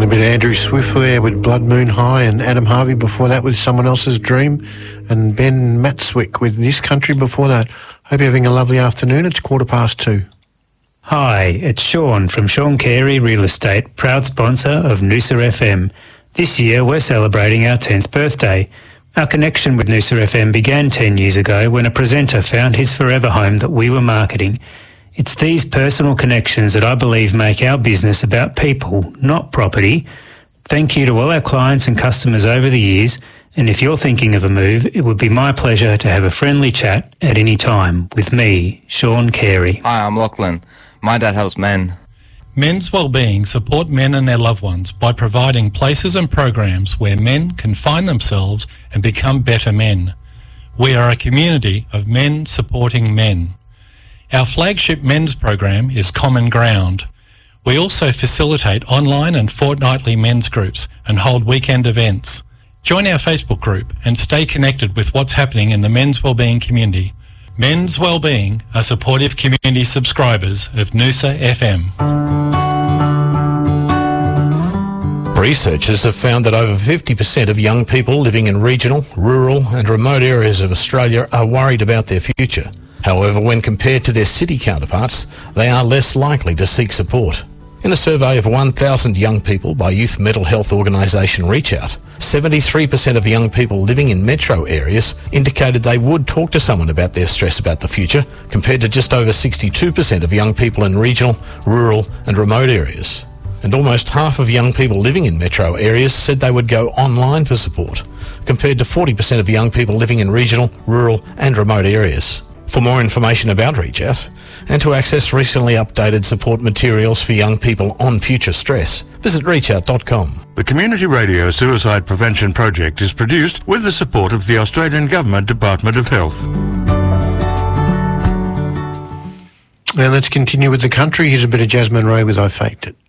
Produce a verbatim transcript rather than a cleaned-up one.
A bit of Andrew Swift there with Blood Moon High, and Adam Harvey before that with Someone Else's Dream, and Ben Matswick with This Country before that. Hope you're having a lovely afternoon. It's quarter past two. Hi, it's Sean from Sean Carey Real Estate, proud sponsor of Noosa F M. This year we're celebrating our tenth birthday. Our connection with Noosa F M began ten years ago when a presenter found his forever home that we were marketing. It's these personal connections that I believe make our business about people, not property. Thank you to all our clients and customers over the years, and if you're thinking of a move, it would be my pleasure to have a friendly chat at any time with me, Sean Carey. Hi, I'm Lachlan. My dad helps men. Men's Wellbeing support men and their loved ones by providing places and programs where men can find themselves and become better men. We are a community of men supporting men. Our flagship men's program is Common Ground. We also facilitate online and fortnightly men's groups and hold weekend events. Join our Facebook group and stay connected with what's happening in the men's wellbeing community. Men's Wellbeing are supportive community subscribers of Noosa F M. Researchers have found that over fifty percent of young people living in regional, rural and remote areas of Australia are worried about their future. However, when compared to their city counterparts, they are less likely to seek support. In a survey of one thousand young people by youth mental health organisation Reach Out, seventy-three percent of young people living in metro areas indicated they would talk to someone about their stress about the future, compared to just over sixty-two percent of young people in regional, rural and remote areas. And almost half of young people living in metro areas said they would go online for support, compared to forty percent of young people living in regional, rural and remote areas. For more information about Reach Out and to access recently updated support materials for young people on future stress, visit reach out dot com. The Community Radio Suicide Prevention Project is produced with the support of the Australian Government Department of Health. Now let's continue with the country. Here's a bit of Jasmine Ray with I Faked It.